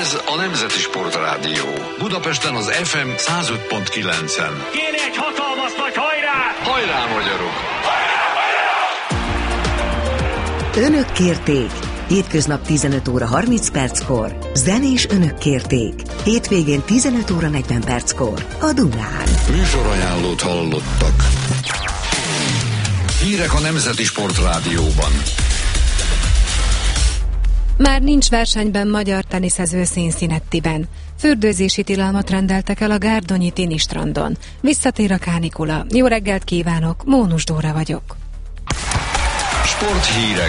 Ez a Nemzeti Sportrádió. Budapesten az FM 105.9-en. Kéne egy hatalmas nagy hajrá! Hajrá, magyarok! Önök kérték. Hétköznap 15 óra 30 perckor. Zenés önök kérték. Hétvégén 15 óra 40 perckor. A Dunán. Műsorajánlót hallottak. Hírek a Nemzeti Sportrádióban. Már nincs versenyben magyar teniszező Cincinnatiben. Fürdőzési tilalmat rendeltek el a gárdonyi tinistrandon. Visszatér a kánikula. Jó reggelt kívánok, Mónus Dóra vagyok. Sporthírek.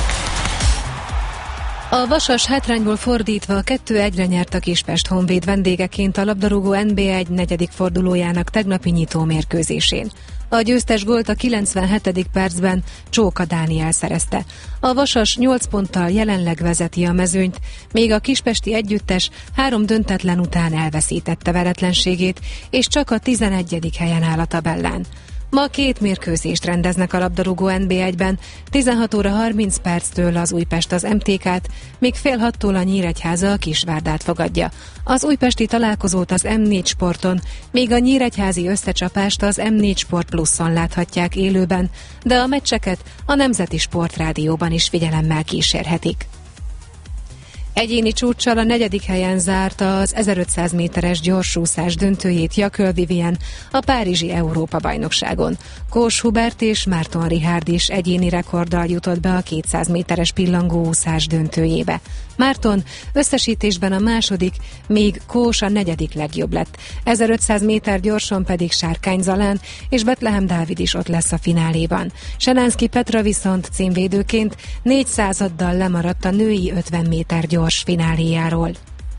A Vasas hátrányból fordítva 2-1-re nyert a Kispest Honvéd vendégeként a labdarúgó NB1 negyedik fordulójának tegnapi nyitó mérkőzésén. A győztes gólt a 97. percben Csóka Dániel szerezte. A Vasas 8 ponttal jelenleg vezeti a mezőnyt, még a kispesti együttes 3 döntetlen után elveszítette veretlenségét, és csak a 11. helyen áll a tabellán. Ma 2 mérkőzést rendeznek a labdarúgó NB1-ben, 16 óra 30 perctől az Újpest az MTK-t, míg fél 6-tól a Nyíregyháza a Kisvárdát fogadja. Az újpesti találkozót az M4 Sporton, míg a nyíregyházi összecsapást az M4 Sport Pluszon láthatják élőben, de a meccseket a Nemzeti Sportrádióban is figyelemmel kísérhetik. Egyéni csúccsal a 4. helyen zárta az 1500 méteres gyorsúszás döntőjét Jaköl Vivien a Párizsi Európa-bajnokságon. Kós Hubert és Márton Richárd is egyéni rekorddal jutott be a 200 méteres pillangóúszás döntőjébe. Márton összesítésben a második, míg Kós a 4. legjobb lett. 1500 méter gyorson pedig Sárkány Zalán és Betlehem Dávid is ott lesz a fináléban. Selánszky Petra viszont címvédőként 400-addal lemaradt a női 50 méter gyors fináléjáról.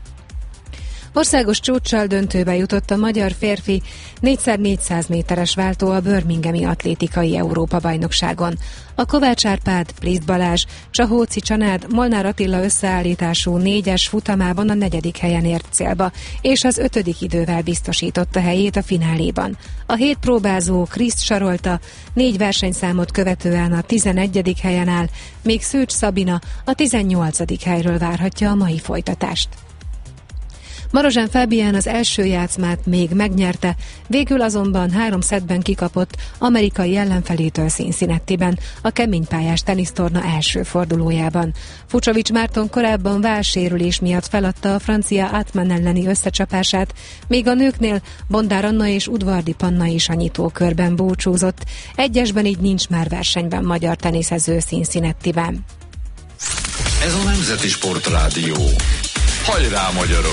Országos csúccsal döntőbe jutott a magyar férfi 4x400 méteres váltó a Birminghami Atlétikai Európa-bajnokságon. A Kovács Árpád, Pliszt Balázs, Csahóci Csanád, Molnár Attila összeállítású 4-es futamában a 4. helyen ért célba, és az 5. idővel biztosította helyét a fináléban. A 7 próbázó Kriszt Sarolta 4 versenyszámot követően a 11. helyen áll, míg Szűcs Szabina a 18. helyről várhatja a mai folytatást. Marozsán Fábián az első játszmát még megnyerte, végül azonban 3 szettben kikapott amerikai ellenfelétől Cincinnatiben, a keménypályás tenisztorna első fordulójában. Fucsovics Márton korábban vállsérülés miatt feladta a francia Atman elleni összecsapását, míg a nőknél Bondár Anna és Udvardi Panna is a nyitókörben búcsúzott. Egyesben így nincs már versenyben magyar teniszező Cincinnatiben. Ez a Nemzeti Sportrádió. Hajrá, magyarok!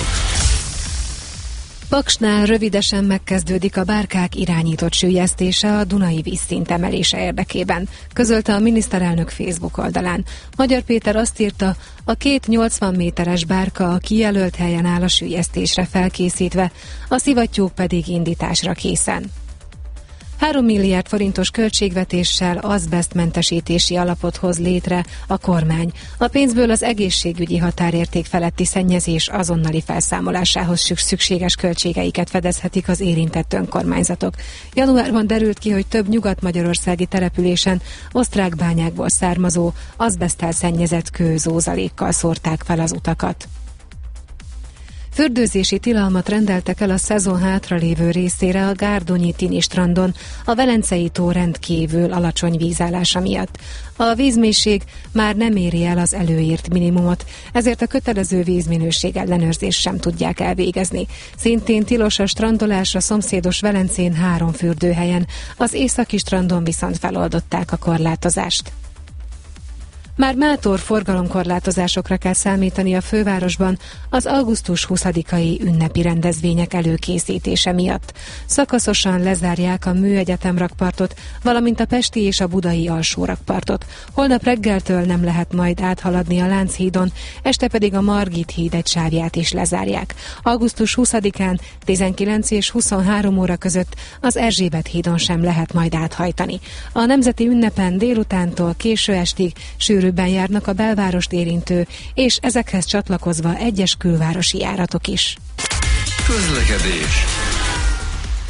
Paksnál rövidesen megkezdődik a bárkák irányított süllyesztése a Dunai vízszint emelése érdekében, közölte a miniszterelnök Facebook oldalán. Magyar Péter azt írta, a 2 80 méteres bárka a kijelölt helyen áll a süllyesztésre felkészítve, a szivattyúk pedig indításra készen. 3 milliárd forintos költségvetéssel azbesztmentesítési alapot hoz létre a kormány. A pénzből az egészségügyi határérték feletti szennyezés azonnali felszámolásához szükséges költségeiket fedezhetik az érintett önkormányzatok. Januárban derült ki, hogy több nyugat-magyarországi településen osztrák bányákból származó azbeszttel szennyezett kőzózalékkal szórták fel az utakat. Fürdőzési tilalmat rendeltek el a szezon hátralévő részére a gárdonyi tinistrandon, a Velencei tó rendkívül alacsony vízállása miatt. A vízmélység már nem éri el az előírt minimumot, ezért a kötelező vízminőség ellenőrzést sem tudják elvégezni. Szintén tilos a strandolás a szomszédos Velencén 3 fürdőhelyen, az északi strandon viszont feloldották a korlátozást. Már mától forgalomkorlátozásokra kell számítani a fővárosban az augusztus 20-ai ünnepi rendezvények előkészítése miatt. Szakaszosan lezárják a Műegyetem rakpartot, valamint a pesti és a budai alsó rakpartot. Holnap reggeltől nem lehet majd áthaladni a Lánchídon, este pedig a Margit híd egy sávját is lezárják. Augusztus 20-án 19 és 23 óra között az Erzsébet hídon sem lehet majd áthajtani. A nemzeti ünnepen délutántól késő estig sűrűbben járnak a belvárost érintő, és ezekhez csatlakozva egyes külvárosi járatok is. Közlekedés.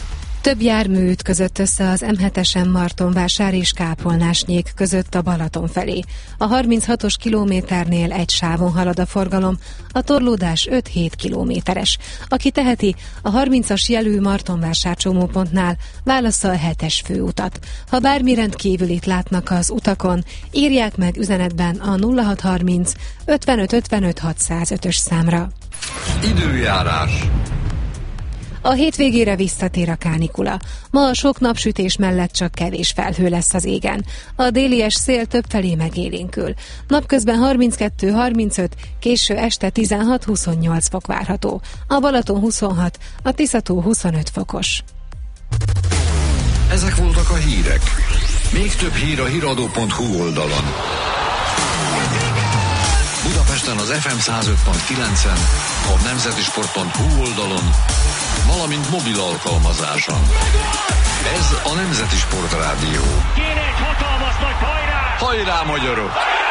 Több jármű ütközött össze az M7-esen Martonvásár és Kápolnásnyék között a Balaton felé. A 36-os kilométernél egy sávon halad a forgalom, a torlódás 5-7 kilométeres. Aki teheti, a 30-as jelű Martonvásár csomópontnál válassza a 7-es főutat. Ha bármi rendkívülit látnak az utakon, írják meg üzenetben a 0630 55 55 605-ös számra. Időjárás. A hétvégére visszatér a kánikula. Ma a sok napsütés mellett csak kevés felhő lesz az égen. A délies szél többfelé megélénkül. Napközben 32-35, késő este 16-28 fok várható. A Balaton 26, a Tiszató 25 fokos. Ezek voltak a hírek. Még több hír a hiradó.hu oldalon. Budapesten az FM 105.9-en, a nemzetisport.hu oldalon, valamint mobil alkalmazáson. Ez a Nemzeti Sport Rádió. Kéne egy hatalmas nagy hajrá! Hajrá, magyarok!